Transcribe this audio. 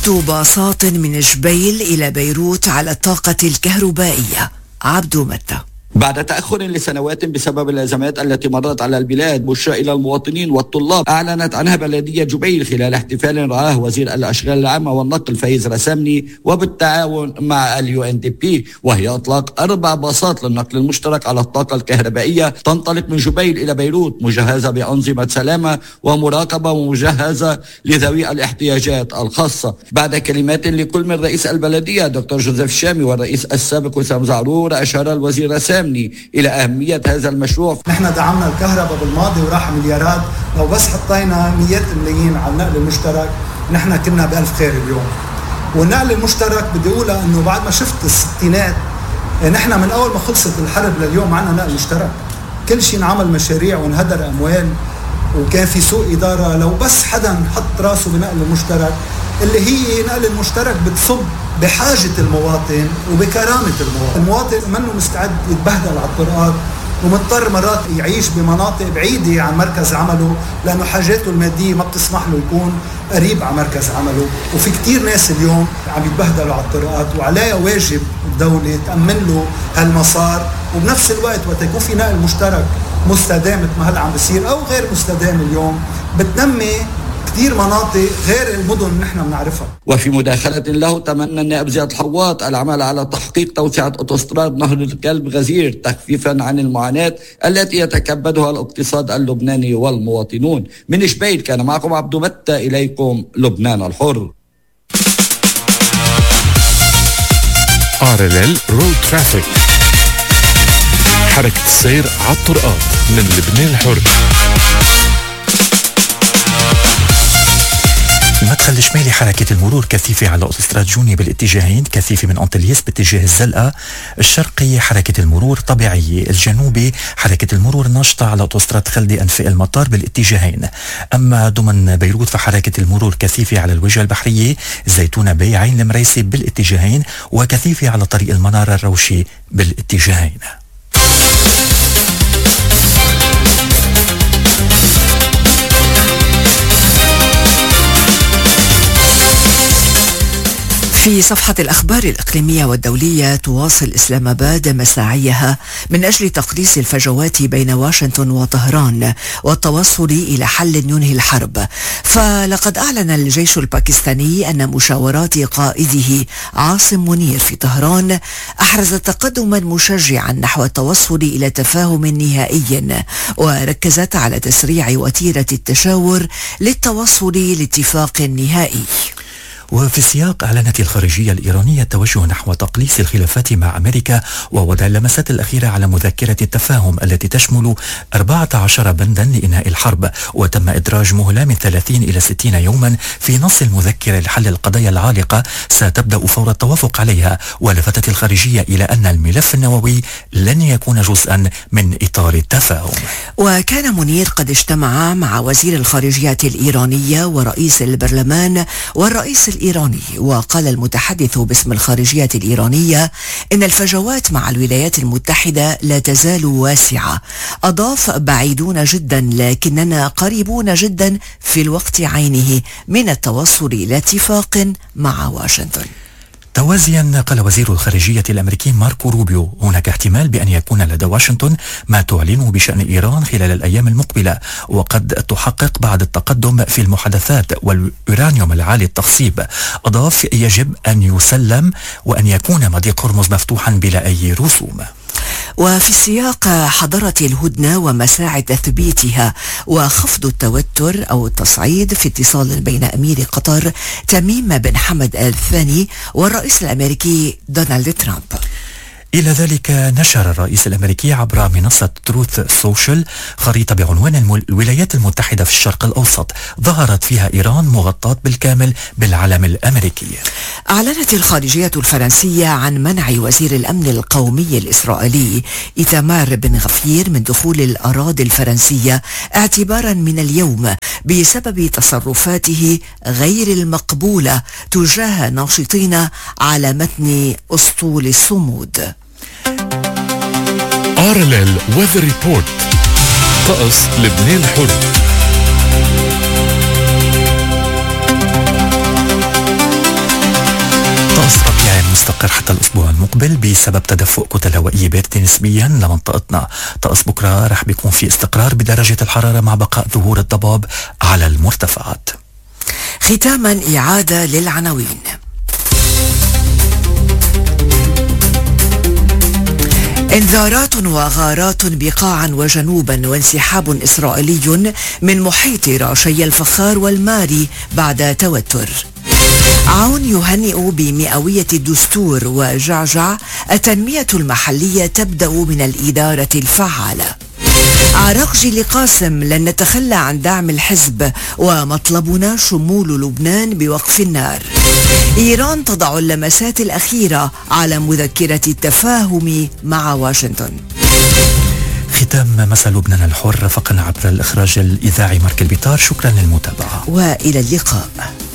عودة باصات من جبيل إلى بيروت على الطاقة الكهربائية. عبدو متى. بعد تأخر لسنوات بسبب الأزمات التي مرت على البلاد، بشرى إلى المواطنين والطلاب أعلنت عنها بلدية جبيل خلال احتفال رعاه وزير الأشغال العامة والنقل فايز رسامني وبالتعاون مع UNDP، وهي إطلاق 4 باصات للنقل المشترك على الطاقة الكهربائية تنطلق من جبيل إلى بيروت، مجهزة بأنظمة سلامة ومراقبة ومجهزة لذوي الاحتياجات الخاصة. بعد كلمات لكل من رئيس البلدية دكتور جوزيف شامي والرئيس السابق وسام زعرور، أشار الوزير رسامني إلى أهمية هذا المشروع. نحن دعمنا الكهرباء بالماضي وراح مليارات، لو بس حطينا مئات الملايين على النقل المشترك نحن كنا بألف خير اليوم. والنقل المشترك بدي أقولها أنه بعد ما شفت الستينات، نحن من أول ما خلصت الحرب لليوم معنا نقل مشترك، كل شيء نعمل مشاريع ونهدر أموال وكان في سوء إدارة. لو بس حدا حط راسه بنقل المشترك اللي هي نقل المشترك بتصب بحاجة المواطن وبكرامة المواطن منه مستعد يتبهدل على الطرقات ومضطر مرات يعيش بمناطق بعيدة عن مركز عمله لأنه حاجاته المادية ما بتسمح له يكون قريب على مركز عمله. وفي كتير ناس اليوم عم يتبهدلوا على الطرقات وعليها واجب الدولة تأمن له هالمسار، وبنفس الوقت وقت يكون في نقل مشترك مستدام مثل ما هلا عم بصير أو غير مستدام اليوم بتنمي كثير مناطق غير المدن اللي نحن بنعرفها. وفي مداخلة له تمنى النائب زياد الحواط العمل على تحقيق توسعة أوتوستراد نهر الكلب غزير تخفيفا عن المعاناة التي يتكبدها الاقتصاد اللبناني والمواطنون. من جبيل كان معكم عبدو متى، إليكم لبنان الحر. RLL Road Traffic، حركة السير على الطرقات من لبنان الحر. المدخل الشمالي حركة المرور كثيفة على أوتوستراد جوني بالاتجاهين، كثيفة من أنطلياس باتجاه الزلقة. الشرقي حركة المرور طبيعية. الجنوبي حركة المرور ناشطة على أوتوستراد خلدي أنفاق المطار بالاتجاهين. أما ضمن بيروت فحركة المرور كثيفة على الوجهة البحرية زيتونة بي عين المريسي بالاتجاهين، وكثيفة على طريق المنارة الروشي بالاتجاهين. في صفحة الأخبار الإقليمية والدولية، تواصل إسلام آباد مساعيها من أجل تقليص الفجوات بين واشنطن وطهران والتوصل إلى حل ينهي الحرب. فلقد أعلن الجيش الباكستاني أن مشاورات قائده عاصم منير في طهران أحرزت تقدما مشجعا نحو التوصل إلى تفاهم نهائي، وركزت على تسريع وتيرة التشاور للتوصل لاتفاق نهائي. وفي السياق أعلنت الخارجية الإيرانية التوجه نحو تقليص الخلافات مع أمريكا ووضع اللمسات الأخيرة على مذكرة التفاهم التي تشمل 14 بندا لإنهاء الحرب، وتم إدراج مهلة من 30 إلى 60 يوما في نص المذكرة لحل القضايا العالقة ستبدأ فور التوافق عليها. ولفتت الخارجية إلى أن الملف النووي لن يكون جزءا من إطار التفاهم. وكان منير قد اجتمع مع وزير الخارجية الإيرانية ورئيس البرلمان والرئيس الإيراني. وقال المتحدث باسم الخارجية الإيرانية إن الفجوات مع الولايات المتحدة لا تزال واسعة. أضاف: بعيدون جدا لكننا قريبون جدا في الوقت عينه من التوصل إلى اتفاق مع واشنطن. توازيا قال وزير الخارجية الأمريكي ماركو روبيو: هناك احتمال بأن يكون لدى واشنطن ما تعلنه بشأن إيران خلال الأيام المقبلة، وقد تحقق بعض التقدم في المحادثات واليورانيوم العالي التخصيب. أضاف: يجب أن يسلم وأن يكون مضيق هرمز مفتوحا بلا أي رسوم. وفي السياق حضرت الهدنة ومساعي تثبيتها وخفض التوتر أو التصعيد في اتصال بين أمير قطر تميم بن حمد آل ثاني والرئيس الأمريكي دونالد ترامب. إلى ذلك نشر الرئيس الأمريكي عبر منصة تروث سوشيال خريطة بعنوان الولايات المتحدة في الشرق الأوسط، ظهرت فيها إيران مغطاة بالكامل بالعلم الأمريكي. أعلنت الخارجية الفرنسية عن منع وزير الأمن القومي الإسرائيلي إيتامار بن غفير من دخول الأراضي الفرنسية اعتبارا من اليوم بسبب تصرفاته غير المقبولة تجاه ناشطين على متن أسطول الصمود. RLL Weather Report، طقس لبنان الحر. تستقر حتى الأسبوع المقبل بسبب تدفق كتل هوائية باردة نسبيا لمنطقتنا. طقس بكرة رح بيكون في استقرار بدرجة الحرارة مع بقاء ظهور الضباب على المرتفعات. ختاما إعادة للعناوين. انذارات وغارات بقاعا وجنوبا وانسحاب إسرائيلي من محيط راشي الفخار والماري بعد توتر. عون يهنئ بمئوية الدستور وجعجع التنمية المحلية تبدأ من الإدارة الفعالة. عراقجي لقاسم لن نتخلى عن دعم الحزب ومطلبنا شمول لبنان بوقف النار. إيران تضع اللمسات الأخيرة على مذكرة التفاهم مع واشنطن. ختام مساء لبنان الحر رافقنا عبر الإخراج الإذاعي مارك البيطار. شكرا للمتابعة وإلى اللقاء.